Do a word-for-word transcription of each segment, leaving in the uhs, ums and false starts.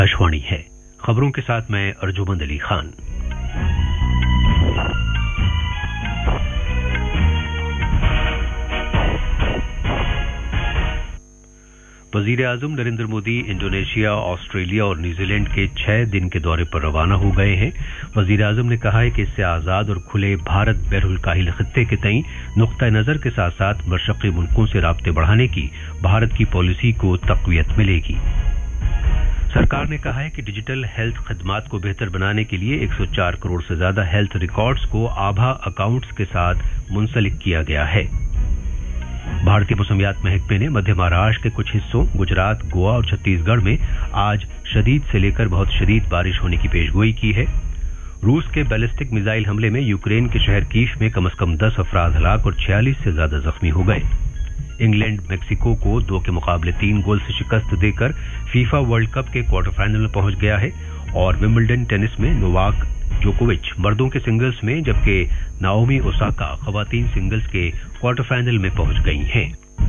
आकाशवाणी है। खबरों के साथ मैं अर्जुमंद अली खान। वजीर आजम नरेंद्र मोदी इंडोनेशिया, ऑस्ट्रेलिया और न्यूजीलैंड के छह दिन के दौरे पर रवाना हो गए हैं। वजीर आजम ने कहा है कि इससे आजाद और खुले भारत बहरुल काहिल खित्ते के तई नुक्ता नजर के साथ साथ मशरकी मुल्कों से राब्ते बढ़ाने की भारत की पॉलिसी को तक़वियत मिलेगी। सरकार ने कहा है कि डिजिटल हेल्थ खदमात को बेहतर बनाने के लिए एक सौ चार करोड़ से ज्यादा हेल्थ रिकॉर्ड्स को आभा अकाउंट्स के साथ मुंसलिक किया गया है। भारतीय मौसमियात महकमे ने मध्य महाराष्ट्र के कुछ हिस्सों, गुजरात, गोवा और छत्तीसगढ़ में आज शदीद से लेकर बहुत शदीद बारिश होने की पेशगोई की है। रूस के बैलिस्टिक मिसाइल हमले में यूक्रेन के शहर कीव में कम से कम दस अफराद हलाक और छियालीस से ज्यादा जख्मी हो गए। इंग्लैंड मैक्सिको को दो के मुकाबले तीन गोल से शिकस्त देकर फीफा वर्ल्ड कप के क्वार्टर फाइनल में पहुंच गया है। और विंबलडन टेनिस में नोवाक जोकोविच मर्दों के सिंगल्स में, जबकि नाओमी ओसाका खवातीन सिंगल्स के क्वार्टर फाइनल में पहुंच गई हैं।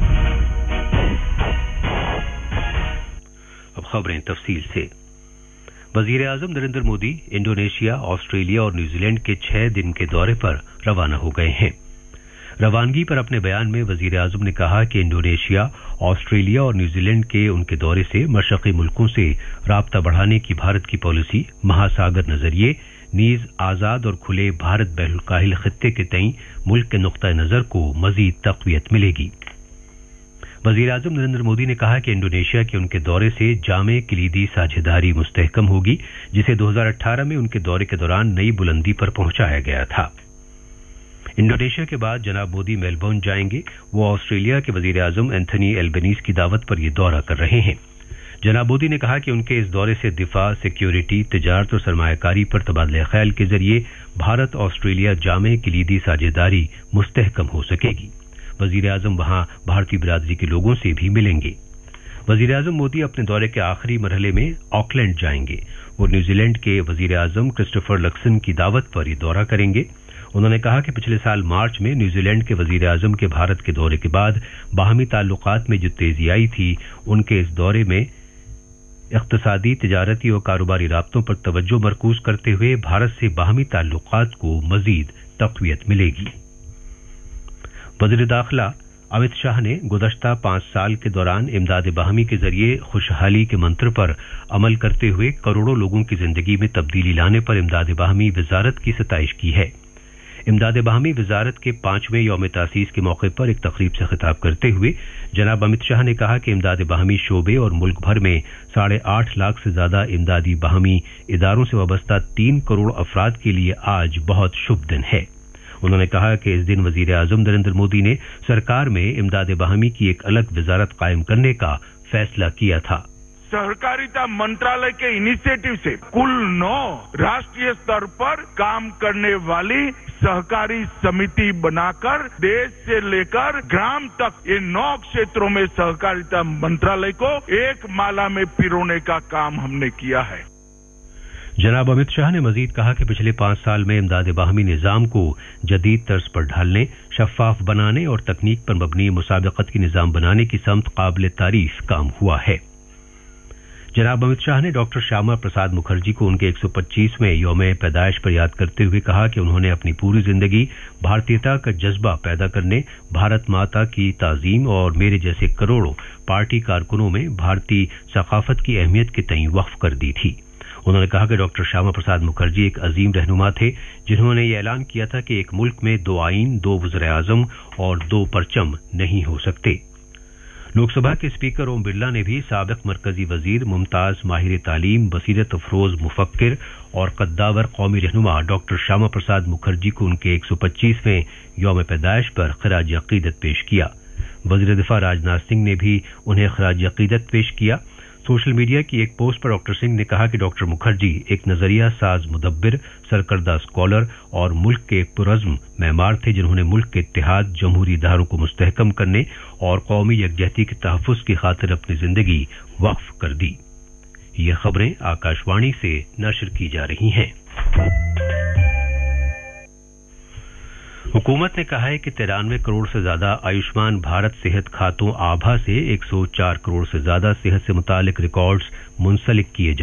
अब खबरें तफसील से। वजीर आजम नरेंद्र मोदी इंडोनेशिया, ऑस्ट्रेलिया और न्यूजीलैंड के छह दिन के दौरे पर रवाना हो गए हैं। रवानगी पर अपने बयान में वजीर आजम ने कहा कि इंडोनेशिया, ऑस्ट्रेलिया और न्यूजीलैंड के उनके दौरे से मशरकी मुल्कों से राब्ता बढ़ाने की भारत की पॉलिसी, महासागर नजरिए, नीज आजाद और खुले भारत बहरुल काहिल खित्ते के तई मुल्क के नुक्ता नजर को मजीद तक़वियत मिलेगी। वजीर आजम नरेंद्र मोदी ने कहा कि इंडोनेशिया के उनके दौरे से जामे कलीदी साझेदारी मुस्तहकम होगी, जिसे दो हजार अठारह में उनके दौरे के दौरान नई बुलंदी पर पहुंचाया गया था। इंडोनेशिया के बाद जनाब मोदी मेलबर्न जाएंगे। वो ऑस्ट्रेलिया के वजीर आजम एंथनी एल्बनीज की दावत पर यह दौरा कर रहे हैं। जनाब मोदी ने कहा कि उनके इस दौरे से दिफा, सिक्योरिटी, तिजारत और सरमायाकारी पर तबादला ख्याल के जरिए भारत ऑस्ट्रेलिया जामे कलीदी साझेदारी मुस्तहकम हो सकेगी। वजीर आजम वहां भारतीय बिरादरी के लोगों से भी मिलेंगे। वजीर आजम मोदी अपने दौरे के आखिरी मरहले में ऑकलैंड जाएंगे। वो न्यूजीलैंड के वजीर आजम क्रिस्टोफर लक्सन की दावत पर यह दौरा करेंगे। उन्होंने कहा कि पिछले साल मार्च में न्यूजीलैंड के वजीर आजम के भारत के दौरे के बाद बाहमी ताल्लुकात में जो तेजी आई थी, उनके इस दौरे में इक्तिसादी, तिजारती और कारोबारी राब्तों पर तवज्जो मरकूज करते हुए भारत से बाहमी ताल्लुकात को मजीद तक़वियत मिलेगी। वज़ीर दाखिला अमित शाह ने गुज़श्ता पांच साल के दौरान इमदाद बाहमी के जरिए खुशहाली के मंत्र पर अमल करते हुए करोड़ों लोगों की जिंदगी में तब्दीली लाने पर इमदाद बाहमी वजारत की सताइश की है। इमदाद बाहमी वजारत के पांचवें यौम तासीस के मौके पर एक तकरीब से खिताब करते हुए जनाब अमित शाह ने कहा कि इमदाद बाहमी शोबे और मुल्क भर में साढ़े आठ लाख से ज्यादा इमदादी बाहमी इदारों से वाबस्ता तीन करोड़ अफराद के लिए आज बहुत शुभ दिन है। उन्होंने कहा कि इस दिन वजीर आजम नरेंद्र मोदी ने सरकार में इमदाद बाहमी की एक अलग वजारत कायम करने का फैसला किया था। सहकारिता मंत्रालय के इनिशिएटिव से कुल नौ राष्ट्रीय स्तर पर काम करने वाली सहकारी समिति बनाकर देश से लेकर ग्राम तक ये नौ क्षेत्रों में सहकारिता मंत्रालय को एक माला में पिरोने का काम हमने किया है। जनाब अमित शाह ने मजीद कहा कि पिछले पांच साल में इमदाद बाहमी निजाम को जदीद तर्ज पर ढालने, शफाफ बनाने और तकनीक पर मबनी मुसाबकत की निजाम बनाने की समत काबिल तारीफ काम हुआ है। जनाब अमित शाह ने डॉक्टर श्यामा प्रसाद मुखर्जी को उनके एक सौ पच्चीसवें यौम पैदाइश पर याद करते हुए कहा कि उन्होंने अपनी पूरी जिंदगी भारतीयता का जज्बा पैदा करने, भारत माता की ताजीम और मेरे जैसे करोड़ों पार्टी कारकुनों में भारतीय सकाफत की अहमियत के तई वक्फ कर दी थी। उन्होंने कहा कि डॉक्टर श्यामा प्रसाद मुखर्जी एक अजीम रहनुमा थे, जिन्होंने ये ऐलान किया था कि एक मुल्क में दो आईन, दो वज़ीर आज़म और दो परचम नहीं हो सकते। लोकसभा के स्पीकर ओम बिरला ने भी साबिक मरकजी वजीर, मुमताज माहिर तालीम, बसीरत अफरोज मुफक्किर और कद्दावर कौमी रहनुमा डॉक्टर श्यामा प्रसाद मुखर्जी को उनके एक सौ पच्चीसवें यौम पैदाइश पर खराज अकीदत पेश किया। वजीर दिफा राजनाथ सिंह ने भी उन्हें खराज अकीदत पेश किया। सोशल मीडिया की एक पोस्ट पर डॉक्टर सिंह ने कहा कि डॉक्टर मुखर्जी एक नजरिया साज मुदब्बिर, सरकर्दा स्कॉलर और मुल्क के पुरज़्म मेमार थे, जिन्होंने मुल्क के इत्तेहाद, जमहूरी इदारों को मुस्तहकम करने और कौमी यकजहती के तहफ़्फ़ुज़ की खातिर अपनी जिंदगी वक्फ कर दी। ये खबरें आकाशवाणी से नशर की जा रही हैं। हुकूमत ने कहा है कि तिरानवे करोड़ से ज्यादा आयुष्मान भारत सेहत खातों आभा से एक सौ चार करोड़ से ज्यादा सेहत से मुतालिक रिकॉर्ड्स मुंसलिक किए